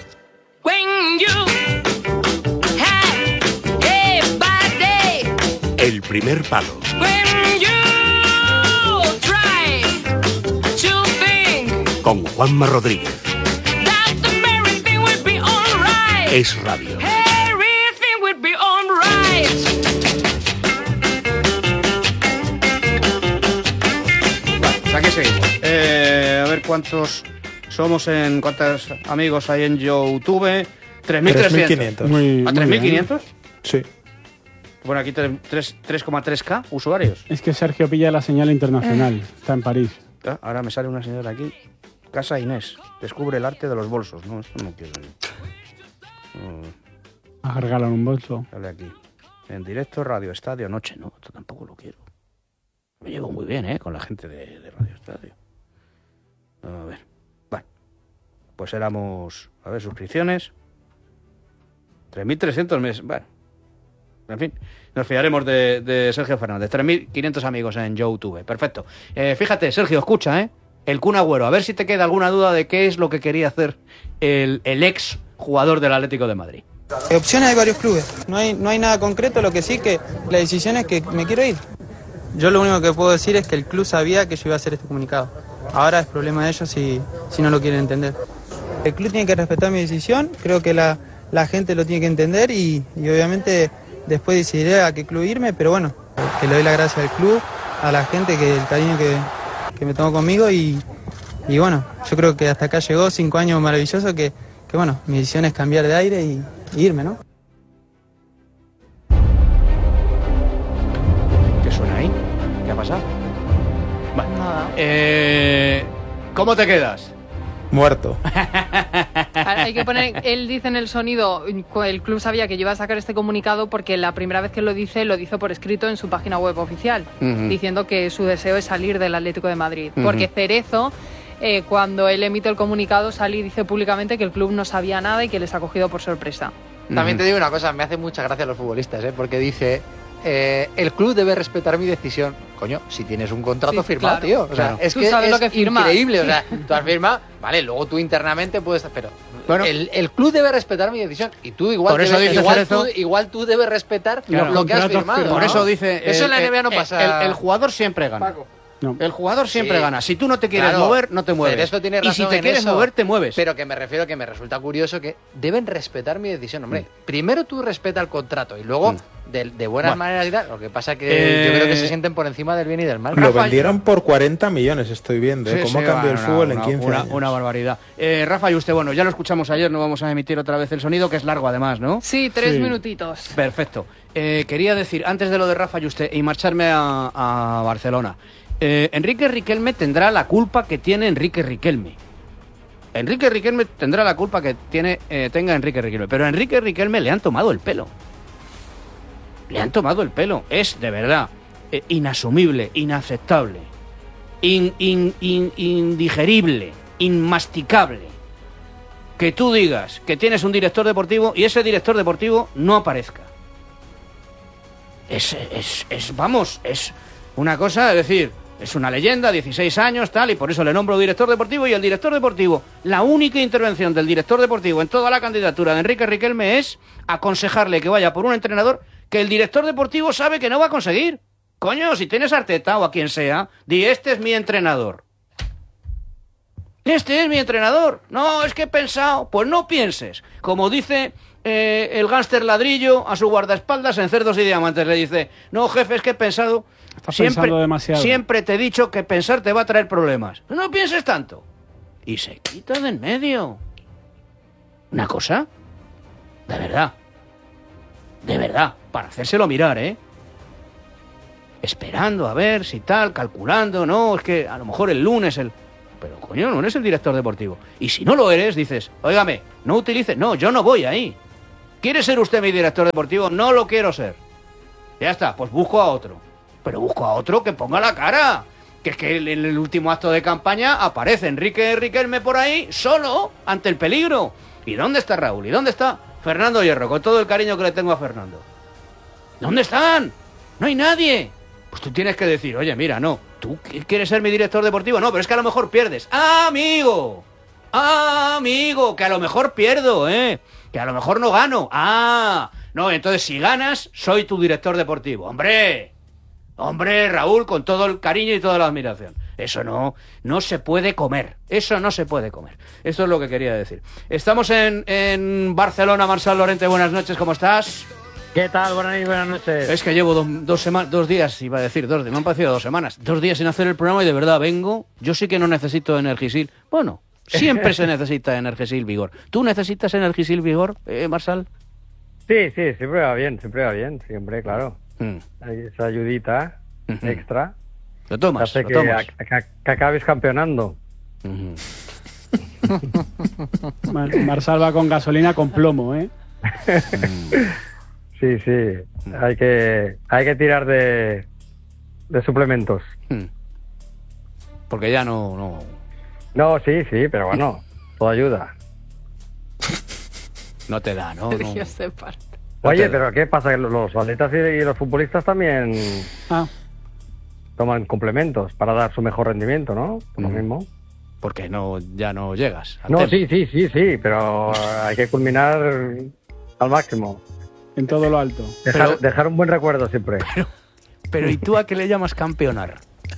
El primer palo. Con Juanma Rodríguez. Es Radio. Vale, aquí seguimos. Eh, a ver cuántos somos en cuántos amigos hay en YouTube. tres mil trescientos. ¿A tres mil quinientos? Sí. Bueno, aquí tres coma tres K usuarios. Es que Sergio pilla la señal internacional. Eh. Está en París. Ah, ahora me sale una señora aquí. Casa Inés. Descubre el arte de los bolsos. No, esto no quiero. A cargarlo en un bolso. Dale aquí. En directo, Radio Estadio, noche. No, esto tampoco lo quiero. Me llevo muy bien, ¿eh? Con la gente de, de Radio Estadio. A ver. Vale. Pues éramos... A ver, suscripciones. tres mil trescientos meses. Bueno. En fin. Nos fiaremos de, de Sergio Fernández. tres mil quinientos amigos en YouTube. Perfecto. Eh, fíjate, Sergio, escucha, ¿eh? El Kun Agüero. A ver si te queda alguna duda de qué es lo que quería hacer el, el ex jugador del Atlético de Madrid. Opciones hay varios clubes, no hay, no hay nada concreto, lo que sí que la decisión es que me quiero ir. Yo lo único que puedo decir es que el club sabía que yo iba a hacer este comunicado. Ahora es problema de ellos si, si no lo quieren entender. El club tiene que respetar mi decisión, creo que la, la gente lo tiene que entender y, y obviamente después decidiré a qué club irme, pero bueno, que le doy la gracia al club, a la gente, que el cariño que, que me tomó conmigo y, y bueno, yo creo que hasta acá llegó cinco años maravillosos que que bueno, mi decisión es cambiar de aire y, y irme, ¿no? ¿Qué suena ahí? ¿Qué ha pasado? Vale. Nada. Eh, ¿Cómo te quedas? Muerto. Hay que poner, él dice en el sonido, el club sabía que yo iba a sacar este comunicado porque la primera vez que lo dice, lo hizo por escrito en su página web oficial, uh-huh. diciendo que su deseo es salir del Atlético de Madrid. Uh-huh. Porque Cerezo... Eh, cuando él emite el comunicado, sale y dice públicamente que el club no sabía nada y que les ha cogido por sorpresa. También te digo una cosa, me hace mucha gracia a los futbolistas, ¿eh? Porque dice, eh, el club debe respetar mi decisión. Coño, si tienes un contrato sí, firmado, claro, tío. O sea, claro. es tú que sabes es lo que firmas. Increíble. O sea, tú has firmado, vale, luego tú internamente puedes... Pero bueno, el, el club debe respetar mi decisión. Y tú igual, por eso debes, dice igual, tú, igual tú debes respetar claro, lo que has firmado. Por ¿no? eso dice... Eso el, en la N B A no el, pasa. El, el jugador siempre gana. Paco. No. El jugador siempre sí. gana. Si tú no te quieres claro, mover, no te mueves. Eso tiene razón y si te en quieres eso, mover, te mueves. Pero que me refiero que me resulta curioso que deben respetar mi decisión. Hombre, mm. primero tú respeta el contrato y luego, mm. de, de buenas bueno. maneras y tal. Lo que pasa que eh... yo creo que se sienten por encima del bien y del mal. Lo Rafa, vendieron por cuarenta millones, estoy viendo. ¿eh? Sí, ¿Cómo sí, cambió bueno, el fútbol una, en quince una, años? Una barbaridad. Eh, Rafa y usted, bueno, ya lo escuchamos ayer, no vamos a emitir otra vez el sonido, que es largo además, ¿no? Sí, tres sí. minutitos. Perfecto. Eh, quería decir, antes de lo de Rafa y usted, y marcharme a, a Barcelona... Eh, Enrique Riquelme tendrá la culpa que tiene Enrique Riquelme. Enrique Riquelme tendrá la culpa que tiene eh, tenga Enrique Riquelme. Pero a Enrique Riquelme le han tomado el pelo. Le han tomado el pelo. Es, de verdad, eh, inasumible, inaceptable, in, in, in, indigerible, inmasticable. Que tú digas que tienes un director deportivo y ese director deportivo no aparezca. Es, es, es vamos, es una cosa, es decir... es una leyenda, dieciséis años, tal, y por eso le nombro director deportivo. Y el director deportivo, la única intervención del director deportivo en toda la candidatura de Enrique Riquelme es aconsejarle que vaya por un entrenador que el director deportivo sabe que no va a conseguir. Coño, si tienes a Arteta o a quien sea, di, este es mi entrenador. Este es mi entrenador. No, es que he pensado. Pues no pienses. Como dice eh, el gánster ladrillo a su guardaespaldas en Cerdos y Diamantes. Le dice, no, jefe, es que he pensado... Estás siempre, pensando demasiado. Siempre te he dicho que pensar te va a traer problemas. No pienses tanto. Y se quita de en medio. Una cosa. De verdad. De verdad. Para hacérselo mirar, ¿eh? Esperando a ver si tal, calculando, no, es que a lo mejor el lunes el... Pero coño, no eres el director deportivo. Y si no lo eres, dices, óigame, no utilice... No, yo no voy ahí. ¿Quiere ser usted mi director deportivo? No lo quiero ser. Ya está, pues busco a otro. Pero busco a otro que ponga la cara. Que es que en el último acto de campaña aparece Enrique Riquelme por ahí, solo, ante el peligro. ¿Y dónde está Raúl? ¿Y dónde está Fernando Hierro? Con todo el cariño que le tengo a Fernando. ¿Dónde están? No hay nadie. Pues tú tienes que decir, oye, mira, no, ¿tú quieres ser mi director deportivo? No, pero es que a lo mejor pierdes. ¡Ah, amigo! ¡Ah, amigo! Que a lo mejor pierdo, ¿eh? Que a lo mejor no gano. ¡Ah! No, entonces si ganas, soy tu director deportivo. ¡Hombre! ¡Hombre, Raúl, con todo el cariño y toda la admiración! Eso no, no se puede comer. Eso no se puede comer. Eso es lo que quería decir. Estamos en, en Barcelona. Marçal Lorente, buenas noches, ¿cómo estás? ¿Qué tal? Buenas noches, buenas noches. Es que llevo do, dos semanas, dos días, iba a decir, dos, me han parecido dos semanas, dos días sin hacer el programa y de verdad vengo. Yo sí que no necesito Energisil. Bueno, siempre se necesita Energisil Vigor. ¿Tú necesitas Energisil Vigor, eh, Marçal? Sí, sí, siempre va bien, siempre va bien, siempre, claro. Mm. Hay esa ayudita uh-huh. extra. Lo tomas, hace lo que, tomas. A, que, que acabes campeonando. Uh-huh. Mar- Marçal va con gasolina con plomo, ¿eh? Sí, sí, hay que hay que tirar de, de suplementos. Porque ya no, no... No, sí, sí, pero bueno, todo ayuda. No te da, ¿no? no. Dios de parte. Oye, pero ¿qué pasa? Los atletas y los futbolistas también ah. toman complementos para dar su mejor rendimiento, ¿no? Por lo Mm. mismo. Porque no, ya no llegas. al No, tema. sí, sí, sí, sí, pero hay que culminar al máximo. En todo lo alto. Dejar, Pero- dejar un buen recuerdo siempre. Pero ¿y tú a qué le llamas campeonar?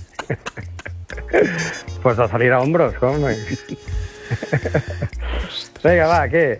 Pues a salir a hombros, ¿cómo? Venga, va, ¿qué?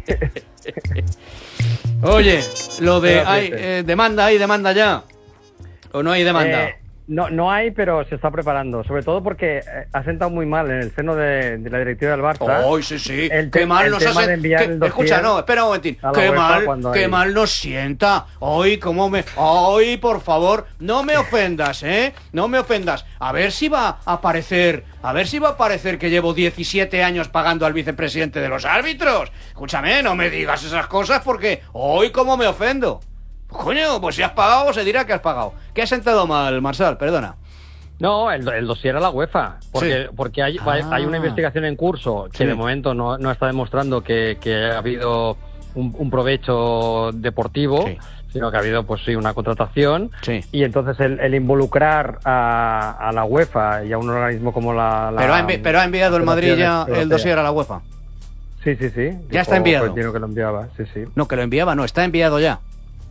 Oye, lo de... Espérate, Hay, espérate. eh, ¿demanda hay, demanda ya? ¿O no hay demanda? Eh, no, no hay, pero se está preparando. Sobre todo porque eh, ha sentado muy mal en el seno de, de la directiva del Barça. ¡Ay, sí, sí! El ¡Qué te- mal el nos tema hace! de enviar que- el dossier escucha, no, espera un momentín. a la ¡Qué UEFA mal, cuando qué hay- mal nos sienta! ¡Ay, cómo me... ¡Ay, por favor! No me ofendas, ¿eh? No me ofendas. A ver si va a aparecer... A ver si va a aparecer que llevo diecisiete años pagando al vicepresidente de los árbitros. Escúchame, no me digas esas cosas porque... ¡Ay, cómo me ofendo! Pues, coño, pues si has pagado, se dirá que has pagado. ¿Qué has sentado mal, Marçal? Perdona. No, el, el dossier a la UEFA, porque, Sí. porque hay, Ah. hay una investigación en curso que Sí. de momento no, no está demostrando que, que ha habido un, un provecho deportivo, Sí. sino que ha habido pues sí una contratación, Sí. y entonces el, el involucrar a, a la UEFA y a un organismo como la... la Pero ha, envi- pero ha enviado el Madrid ya Federación el dossier a la UEFA. Sí, sí, sí. Ya está enviado. Florentino que lo enviaba, sí, sí. No, que lo enviaba, no, está enviado ya.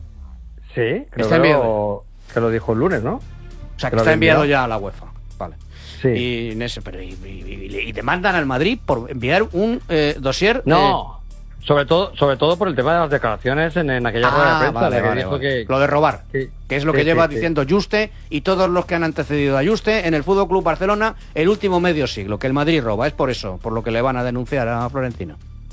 Sí, creo Está que, enviado. lo, que lo dijo el lunes, ¿no? O sea, que lo está había enviado enviado. ya a la UEFA. Vale. Sí. Y, en ese, pero, y, y- y- y demandan al Madrid por enviar un eh, dossier. No, sobre todo sobre todo por el tema de las declaraciones en, en aquella Ah, rueda de prensa, vale, la que vale, dijo vale. que... Lo de robar, Sí. que es lo que Sí, lleva sí, sí. diciendo Juste y todos los que han antecedido a Juste en el Fútbol Club Barcelona el último medio siglo, que el Madrid roba. Es por eso, por lo que le van a denunciar a Florentino.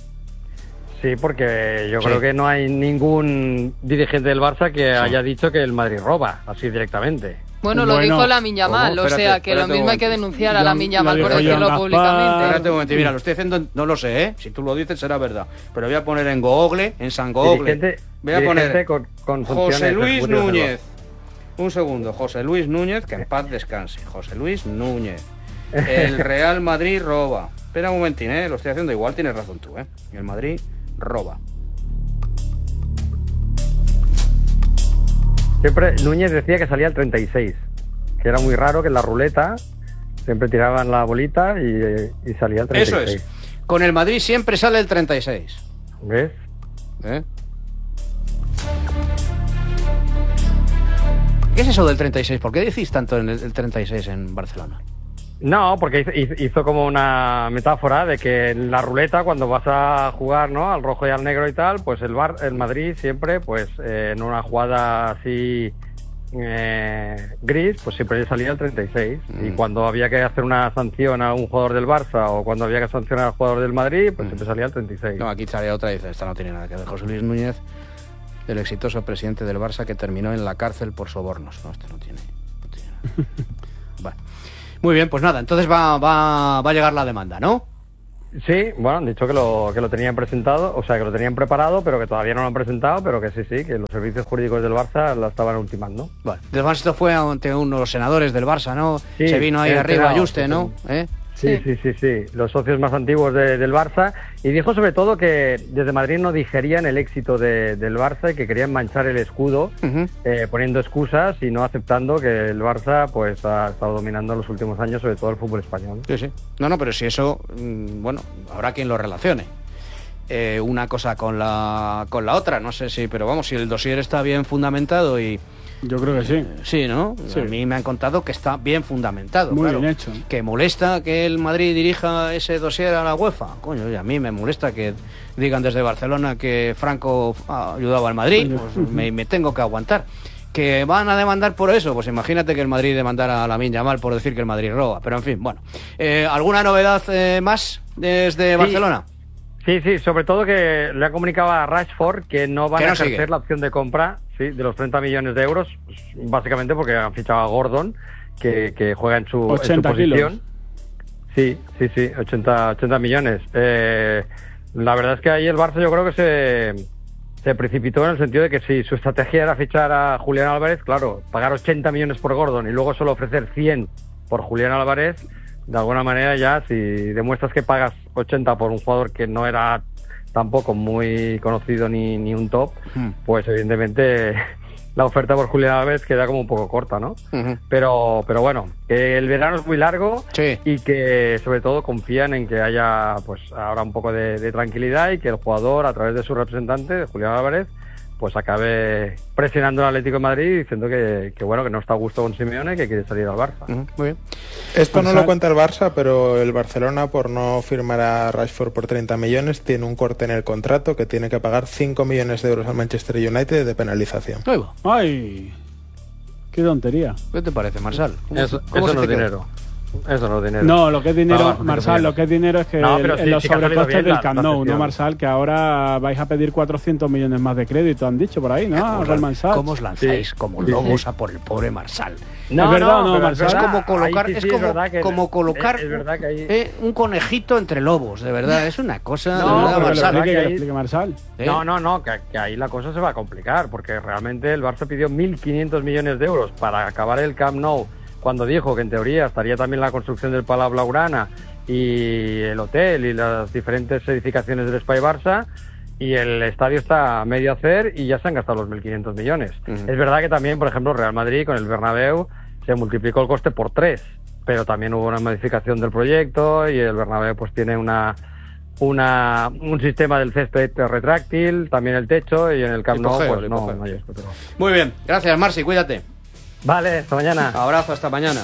Sí, porque yo Sí. creo que no hay ningún dirigente del Barça que Sí. haya dicho que el Madrid roba, así directamente. Bueno, lo Bueno. dijo Lamine Yamal, ¿Cómo? o Espérate, sea que lo espérate un mismo hay que momento. denunciar a Yo- Lamine Yamal lo por dijo decirlo Joan Gaspar. públicamente. Espérate un momento, mira, lo estoy haciendo, no lo sé, ¿eh? Si tú lo dices será verdad. Pero voy a poner en Google, en San Google. Dirigente, Voy a dirigente poner con, con José funciones Luis ejecutivas del Núñez. Un segundo, José Luis Núñez, que en paz descanse. José Luis Núñez. El Real Madrid roba. Espera un momentín, ¿eh? Lo estoy haciendo igual, tienes razón tú, ¿eh? El Madrid roba. Barça. Siempre Núñez decía que salía el treinta y seis, que que era muy raro, que en la ruleta siempre tiraban la bolita y, y salía el treinta y seis. Eso es. Con el Madrid siempre sale el treinta y seis. ¿Ves? ¿Eh? ¿Qué es eso del treinta y seis? ¿Por qué decís tanto en el treinta y seis en Barcelona? No, porque hizo, hizo como una metáfora de que en la ruleta, cuando vas a jugar, ¿no?, al rojo y al negro y tal, pues el Bar, el Madrid siempre, pues eh, en una jugada así eh, gris, pues siempre le salía el treinta y seis. Mm. Y cuando había que hacer una sanción a un jugador del Barça o cuando había que sancionar al jugador del Madrid, pues mm. siempre salía el treinta y seis. No, aquí salía otra y dice, esta no tiene nada que ver. José Luis Núñez, el exitoso presidente del Barça que terminó en la cárcel por sobornos. No, este no tiene... No tiene nada. Bueno. Muy bien, pues nada, entonces va, va, va a llegar la demanda, ¿no? Sí, bueno, han dicho que lo, que lo tenían presentado, o sea, que lo tenían preparado, pero que todavía no lo han presentado, pero que sí, sí, que los servicios jurídicos del Barça la estaban ultimando. Bueno, además esto fue ante unos senadores del Barça, ¿no? Sí, se vino ahí arriba Ayuste, ¿no? ¿Eh? Sí, sí, sí, sí, los socios más antiguos de, del Barça, y dijo sobre todo que desde Madrid no digerían el éxito de, del Barça y que querían manchar el escudo, uh-huh. eh, poniendo excusas y no aceptando que el Barça pues ha estado dominando en los últimos años, sobre todo el fútbol español. Sí, sí. No, no, pero si eso, bueno, habrá quien lo relacione. Eh, una cosa con la con la otra, no sé si, pero vamos, si el dossier está bien fundamentado y... Yo creo que sí. Sí, ¿no? Sí. A mí me han contado que está bien fundamentado. Muy claro. bien hecho. Que molesta que el Madrid dirija ese dossier a la UEFA. Coño, y a mí me molesta que digan desde Barcelona que Franco ayudaba al Madrid. Pues me, me tengo que aguantar. ¿Que van a demandar por eso? Pues imagínate que el Madrid demandara a Lamine Yamal por decir que el Madrid roba. Pero en fin, bueno. Eh, ¿Alguna novedad eh, más desde sí. Barcelona? Sí, sí, sobre todo que le ha comunicado a Rashford que no van no a ejercer sigue. la opción de compra, sí, de los treinta millones de euros, pues, básicamente porque han fichado a Gordon, que, que juega en su, ochenta en su posición. Kilos. Sí, sí, sí, ochenta, ochenta millones. Eh, la verdad es que ahí el Barça yo creo que se, se precipitó en el sentido de que si su estrategia era fichar a Julián Álvarez, claro, pagar ochenta millones por Gordon y luego solo ofrecer cien por Julián Álvarez, de alguna manera ya, si demuestras que pagas ochenta por un jugador que no era tampoco muy conocido ni, ni un top, uh-huh. pues evidentemente la oferta por Julián Álvarez queda como un poco corta, ¿no? Uh-huh. Pero pero bueno, que el verano es muy largo sí. y que sobre todo confían en que haya pues ahora un poco de, de tranquilidad y que el jugador, a través de su representante, de Julián Álvarez, pues acabe presionando al Atlético de Madrid diciendo que, que bueno, que no está a gusto con Simeone y que quiere salir al Barça. Uh-huh. Muy bien. Esto no lo cuenta el Barça, pero el Barcelona, por no firmar a Rashford por treinta millones, tiene un corte en el contrato que tiene que pagar cinco millones de euros al Manchester United de penalización. ¡Ay! ¡Qué tontería! ¿Qué te parece, Marsal? ¿Cómo, eso cómo eso no es dinero. Eso no es dinero. No, lo que es dinero, no, Marsal, lo que es dinero es que no, el, sí, en los sí sobrecostes del Camp Nou, la ¿no, Marsal? Que ahora vais a pedir cuatrocientos millones más de crédito, han dicho por ahí, ¿no? ¿Cómo, ¿cómo os lanzáis sí. como lobos sí. a por el pobre Marsal? No, es verdad, no, no Marsal. Es como colocar, sí, sí, es como, es que como colocar es, es verdad que ahí... eh, un conejito entre lobos, de verdad, es una cosa... No, de verdad, Marsal, que, que que ahí... explique Marsal. ¿Eh? No, no, no, que, que ahí la cosa se va a complicar, porque realmente el Barça pidió mil quinientos millones de euros para acabar el Camp Nou, cuando dijo que en teoría estaría también la construcción del Palau Blaugrana y el hotel y las diferentes edificaciones del Espai Barça, y el estadio está a medio hacer y ya se han gastado los mil quinientos millones. Uh-huh. Es verdad que también, por ejemplo, Real Madrid con el Bernabéu se multiplicó el coste por tres, pero también hubo una modificación del proyecto y el Bernabéu pues tiene una una un sistema del césped retráctil, también el techo, y en el Camp Nou pues no, no hay esto. Pero... Muy bien, gracias Marci, cuídate. Vale, hasta mañana. Abrazo, hasta mañana.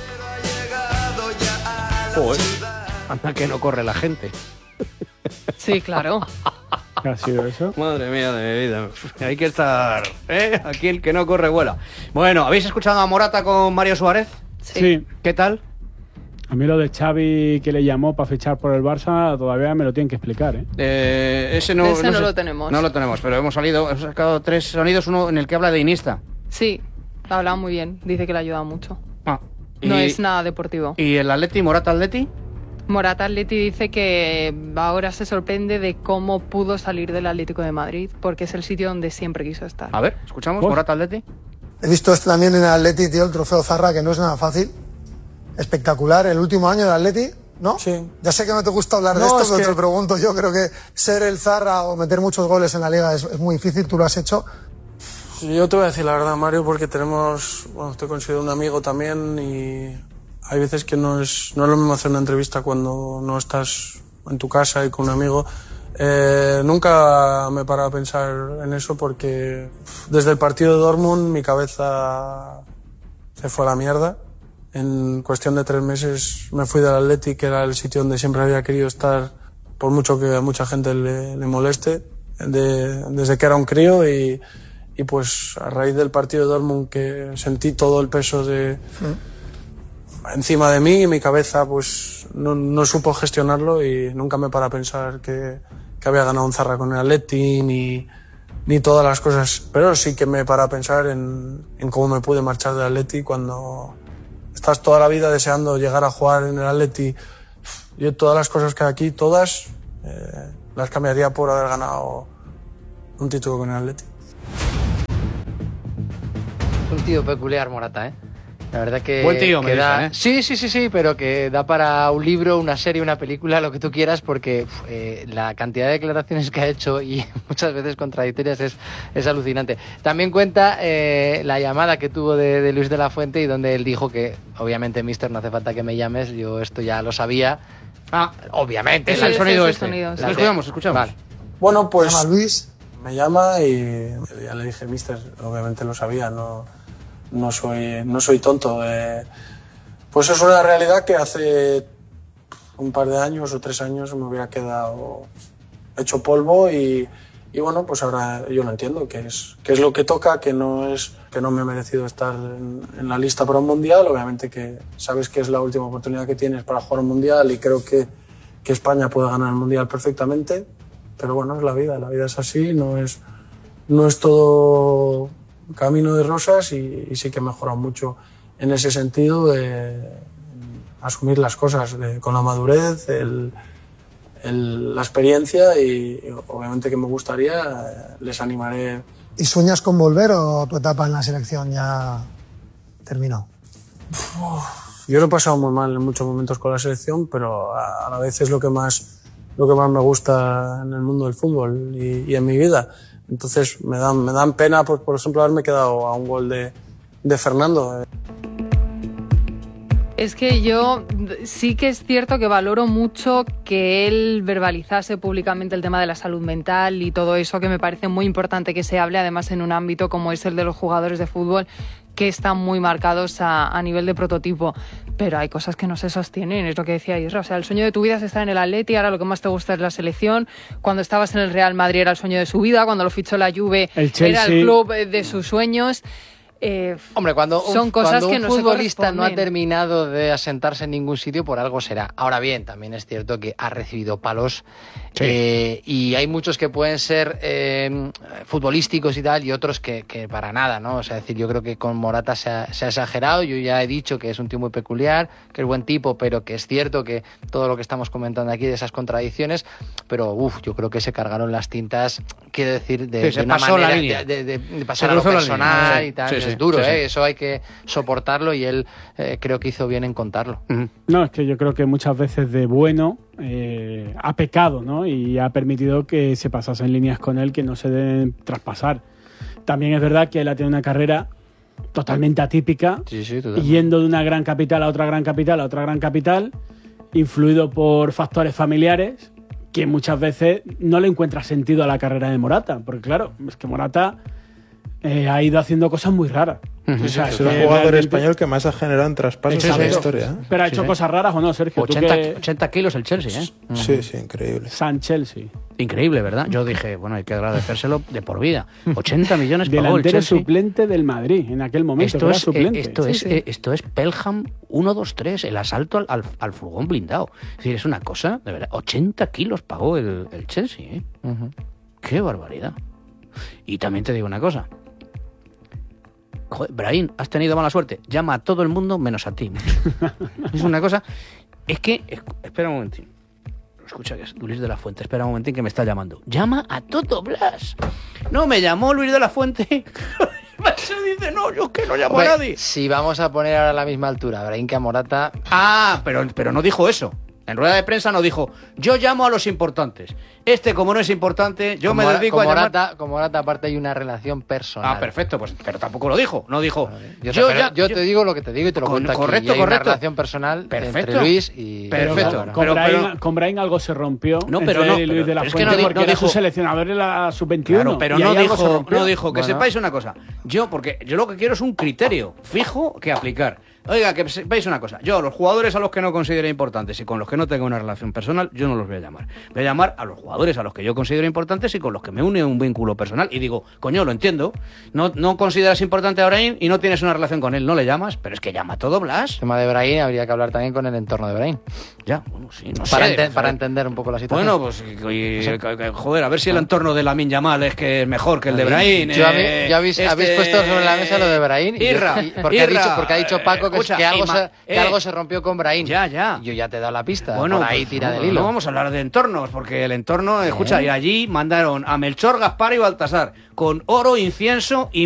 Joder, anda que no corre la gente. Sí, claro. ¿Qué ha sido eso? Madre mía de mi vida. Hay que estar, ¿eh? Aquí el que no corre vuela. Bueno, ¿habéis escuchado a Morata con Mario Suárez? Sí. sí. ¿Qué tal? A mí lo de Xavi que le llamó para fichar por el Barça todavía me lo tienen que explicar, ¿eh? eh ese no, ese no, no sé, lo tenemos. No lo tenemos, pero hemos salido, hemos sacado tres sonidos, uno en el que habla de Iniesta. Sí, ha hablado muy bien, dice que le ha ayudado mucho. Ah, y, no es nada deportivo. ¿Y el Atleti, Morata Atleti? Morata Atleti dice que ahora se sorprende de cómo pudo salir del Atlético de Madrid, porque es el sitio donde siempre quiso estar. A ver, escuchamos, ¿Vos? Morata Atleti. He visto este también en el Atleti, tío, el trofeo Zarra, que no es nada fácil. Espectacular, el último año del Atleti, ¿no? Sí. Ya sé que no te gusta hablar no, de esto, pero que... te lo pregunto. Yo creo que ser el Zarra o meter muchos goles en la Liga es, es muy difícil, tú lo has hecho. Yo te voy a decir la verdad, Mario, porque tenemos, bueno, te considero un amigo también y hay veces que no es, no es lo mismo hacer una entrevista cuando no estás en tu casa y con un amigo. Eh, nunca me he parado a pensar en eso porque desde el partido de Dortmund mi cabeza se fue a la mierda. En cuestión de tres meses me fui del Athletic, que era el sitio donde siempre había querido estar, por mucho que a mucha gente le, le moleste, de, desde que era un crío y, y pues a raíz del partido de Dortmund que sentí todo el peso de mm. encima de mí y mi cabeza pues no, no supo gestionarlo y nunca me para a pensar que, que había ganado un Zarra con el Athletic ni, ni todas las cosas, pero sí que me para a pensar en, en cómo me pude marchar del Athletic cuando estás toda la vida deseando llegar a jugar en el Athletic. Yo todas las cosas que hay aquí, todas, eh, las cambiaría por haber ganado un título con el Athletic. Un tío peculiar, Morata, ¿eh? La verdad que... Buen tío, me que da... dicen, ¿eh? Sí, sí, sí, sí, pero que da para un libro, una serie, una película, lo que tú quieras, porque uf, eh, la cantidad de declaraciones que ha hecho y muchas veces contradictorias es, es alucinante. También cuenta eh, la llamada que tuvo de, de Luis de la Fuente y donde él dijo que, obviamente, mister, no hace falta que me llames, yo esto ya lo sabía. Ah, obviamente. Es el sonido este. Sonido, sí. Lo escuchamos, escuchamos. Vale. Bueno, pues llama Luis, me llama y ya le dije, mister, obviamente lo sabía, no, no, soy, no soy tonto. Eh, pues es una realidad que hace un par de años o tres años me hubiera quedado hecho polvo y, y bueno, pues ahora yo lo entiendo, que es, que es lo que toca, que no, es, que no me he merecido estar en, en la lista para un mundial. Obviamente que sabes que es la última oportunidad que tienes para jugar un mundial y creo que, que España puede ganar el mundial perfectamente. Pero bueno, es la vida, la vida es así, no es, no es todo camino de rosas y, y sí que he mejorado mucho en ese sentido de asumir las cosas de, con la madurez, el, el, la experiencia y, y obviamente que me gustaría, eh, les animaré. ¿Y sueñas con volver o tu etapa en la selección ya terminó? Yo lo he pasado muy mal en muchos momentos con la selección, pero a, a la vez es lo que más... lo que más me gusta en el mundo del fútbol y, y en mi vida. Entonces me dan, me dan pena, por, por ejemplo, haberme quedado a un gol de, de Fernando. Es que yo sí que es cierto que valoro mucho que él verbalizase públicamente el tema de la salud mental y todo eso, que me parece muy importante que se hable, además en un ámbito como es el de los jugadores de fútbol, que están muy marcados a, a nivel de prototipo. Pero hay cosas que no se sostienen, es lo que decía Isra. O sea, el sueño de tu vida es estar en el Atleti, ahora lo que más te gusta es la selección. Cuando estabas en el Real Madrid era el sueño de su vida, cuando lo fichó la Juve el Chelsea, era el club de sus sueños. Eh, Hombre, cuando un, son cosas cuando que un no se futbolista no ha corresponden. terminado de asentarse en ningún sitio, por algo será. Ahora bien, también es cierto que ha recibido palos sí. eh, y hay muchos que pueden ser eh, futbolísticos y tal y otros que, que para nada, ¿no? O sea, es decir, yo creo que con Morata se ha, se ha exagerado. Yo ya he dicho que es un tío muy peculiar, que es buen tipo, pero que es cierto que todo lo que estamos comentando aquí de esas contradicciones, pero uff, yo creo que se cargaron las tintas, quiero decir, de, sí, de una pasó manera la línea. de, de, de pasar a lo personal y tal. Sí, sí. Es duro, sí, sí. ¿eh? Eso hay que soportarlo y él eh, creo que hizo bien en contarlo. Uh-huh. No, es que yo creo que muchas veces de bueno eh, ha pecado, ¿no? Y ha permitido que se pasasen líneas con él que no se deben traspasar. También es verdad que él ha tenido una carrera totalmente atípica, sí, sí, totalmente. Yendo de una gran capital a otra gran capital a otra gran capital, influido por factores familiares que muchas veces no le encuentra sentido a la carrera de Morata, porque claro, es que Morata eh, ha ido haciendo cosas muy raras. O sea, es el jugador realmente... español que más ha generado en traspasos en la historia. ¿eh? Pero ha hecho sí, cosas raras o no, Sergio. ochenta, que... ochenta kilos el Chelsea, ¿eh? Sí, sí, increíble. San Chelsea. Increíble, ¿verdad? Yo dije, bueno, hay que agradecérselo de por vida. ochenta millones pagó el Delantero Chelsea. suplente del Madrid en aquel momento. Esto, es, suplente. Eh, esto, sí, es, sí. Eh, esto es Pelham uno dos tres, el asalto al, al, al furgón blindado. Es decir, es una cosa, de verdad. ochenta kilos pagó el, el Chelsea, ¿eh? Uh-huh. Qué barbaridad. Y también te digo una cosa. Joder, Brahim, has tenido mala suerte. Llama a todo el mundo menos a ti. Es una cosa... Es que... Espera un momentín. Escucha, que es Luis de la Fuente. Espera un momentín que me está llamando. Llama a Toto Blas. No, me llamó Luis de la Fuente. Se dice, no, yo que no llamo Hombre, a nadie. Si vamos a poner ahora a la misma altura a Brahim que a Morata... Ah, pero, pero no dijo eso. En rueda de prensa no dijo, yo llamo a los importantes. Este, como no es importante, yo como me dedico a llamar... Morata, como Morata, aparte hay una relación personal. Ah, perfecto, pues, pero tampoco lo dijo. No dijo, yo, yo, te, ya, yo, yo te digo lo que te digo y te lo con, cuento aquí. correcto, Y hay correcto. una relación personal perfecto. entre Luis y... Perfecto. Con, pero, Brahim, pero, con Brahim algo se rompió no, pero entre no, él y Luis pero, de la pero es Fuente que no, porque no era dijo, su seleccionador en la sub veintiuno. Claro, pero y no ahí algo se dijo, rompió. no dijo, que Bueno. sepáis una cosa. Yo, porque yo lo que quiero es un criterio fijo que aplicar. Oiga, que sepáis una cosa. Yo, a los jugadores a los que no considero importantes y con los que no tengo una relación personal, yo no los voy a llamar. Voy a llamar a los jugadores a los que yo considero importantes y con los que me une un vínculo personal. Y digo, coño, lo entiendo. No, no consideras importante a Brahim y no tienes una relación con él. No le llamas, pero es que llama a todo Blas. El tema de Brahim habría que hablar también con el entorno de Brahim. Ya, bueno, sí, no para sé. ente- para entender un poco la situación. Bueno, pues, y- y- joder, a ver si el entorno de Lamine Yamal es que es mejor que el de Brahim. Yo a mí- eh, ya habéis, este- habéis puesto sobre la mesa lo de Brahim. y yo- Irra, y- porque, ha Irra, dicho, porque ha dicho Paco que, escucha, que algo, Ima- se, que eh, algo se rompió con Brahim. Ya, ya. Yo ya te he dado la pista. Bueno, por ahí pues, tira no, del hilo. No vamos a hablar de entornos, porque el entorno, escucha, y allí mandaron a Melchor, Gaspar y Baltasar con oro, incienso y